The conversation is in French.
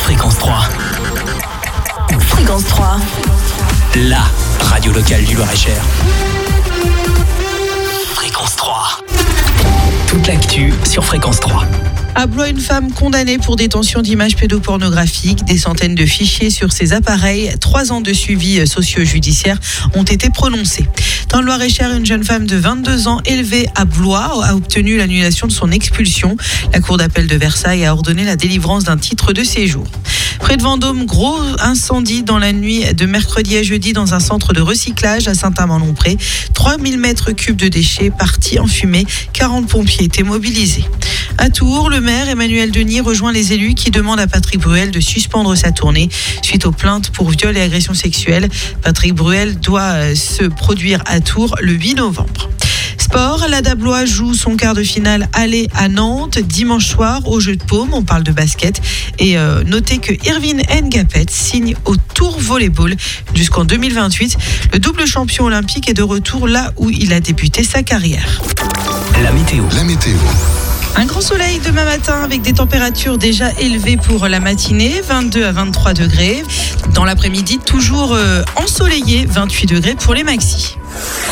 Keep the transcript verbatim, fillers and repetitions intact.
Fréquence trois. Fréquence trois. La radio locale du Loir-et-Cher. Fréquence trois. Toute l'actu sur Fréquence trois. À Blois, une femme condamnée pour détention d'images pédopornographiques, des centaines de fichiers sur ses appareils, trois ans de suivi socio-judiciaire ont été prononcés. Dans le Loir-et-Cher, une jeune femme de vingt-deux ans élevée à Blois a obtenu l'annulation de son expulsion. La cour d'appel de Versailles a ordonné la délivrance d'un titre de séjour. Près de Vendôme, gros incendie dans la nuit de mercredi à jeudi dans un centre de recyclage à Saint-Amand-Lompré. trois mille mètres cubes de déchets partis en fumée. quarante pompiers étaient mobilisés. À Tours, le maire Emmanuel Denis rejoint les élus qui demandent à Patrick Bruel de suspendre sa tournée suite aux plaintes pour viol et agression sexuelle. Patrick Bruel doit se produire à Tours le huit novembre. Sport, l'A D A Blois joue son quart de finale aller à Nantes dimanche soir au Jeu de Paume. On parle de basket et euh, notez que Irvine Ngapet signe au Tour Volleyball jusqu'en deux mille vingt-huit. Le double champion olympique est de retour là où il a débuté sa carrière. La météo. La météo. Un grand soleil demain matin avec des températures déjà élevées pour la matinée, vingt-deux à vingt-trois degrés. Dans l'après-midi, toujours euh, ensoleillé, vingt-huit degrés pour les maxis.